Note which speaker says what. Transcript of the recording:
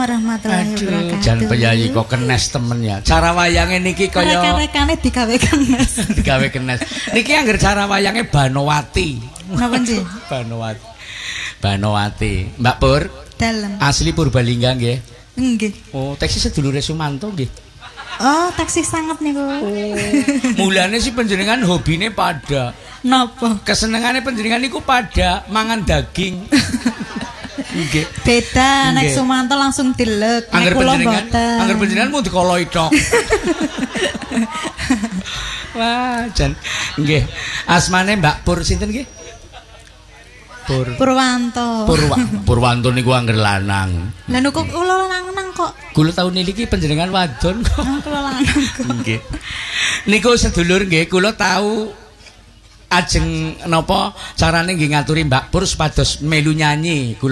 Speaker 1: warahmatullahi wabarakatuh.
Speaker 2: Jan penyanyi kok kenes temen ya. Cara wayange niki kaya
Speaker 1: rekan-rekane digawe kenes.
Speaker 2: Digawe kenes. Niki angger cara wayange Banowati.
Speaker 1: Napa nggih?
Speaker 2: Banowati. Mbak Pur?
Speaker 1: Dalem.
Speaker 2: Asli Purbalingga nggih.
Speaker 1: Nggih.
Speaker 2: Oh, taksi sedulure Sumanto nggih.
Speaker 1: Oh, taksi sangat niku.
Speaker 2: Mulane si panjenengan hobine pada.
Speaker 1: Napa?
Speaker 2: Kesenengane panjenengan niku pada mangan daging. Nggih.
Speaker 1: Beda nek Sumanto langsung dilek.
Speaker 2: Angger panjenengan mau dikoloi tok. Wah, jan nggih. Asmane Mbak Pur sinten nggih?
Speaker 1: Purwanto.
Speaker 2: Purwanto niku angger lanang.
Speaker 1: Lah niku kula lanang kok.
Speaker 2: Kula taun niki panjenengan wadon kok.
Speaker 1: Kula lanang.
Speaker 2: Nggih. Niku sedulur nggih, kula tahu ajeng napa carane nggih ngaturi Mbak Pur supados melu nyanyi.